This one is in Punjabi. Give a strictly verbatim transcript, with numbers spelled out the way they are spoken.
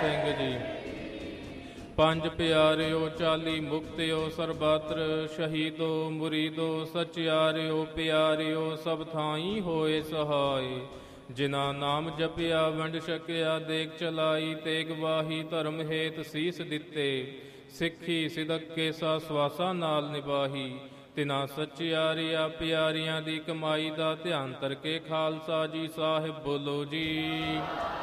ਸਿੰਘ ਜੀ। ਪੰਜ ਪਿਆਰਿਓ ਚਾਲੀ ਮੁਕਤਿਓ ਸਰਬੱਤਰ ਸ਼ਹੀਦੋ ਮੁਰੀਦੋ ਸਚਿਆਰਿਓ ਪਿਆਰਿਓ ਸਭ ਥਾਈ ਹੋਏ ਸਹਾਏ। ਜਿਨ੍ਹਾਂ ਨਾਮ ਜਪਿਆ ਵੰਡ ਛਕਿਆ ਦੇਖ ਚਲਾਈ ਤੇਗ ਵਾਹੀ ਧਰਮ ਹੇਤ ਸੀਸ ਦਿੱਤੇ ਸਿੱਖੀ ਸਿਦਕ ਸਾ ਸਵਾਸਾਂ ਨਾਲ ਨਿਭਾਹੀ। ਤਿਨਾਂ ਸੱਚਿਆਰਿਆ ਪਿਆਰਿਆਂ ਦੀ ਕਮਾਈ ਦਾ ਧਿਆਨ ਤਰਕੇ ਖਾਲਸਾ ਜੀ ਸਾਹਿਬ ਬੋਲੋ ਜੀ।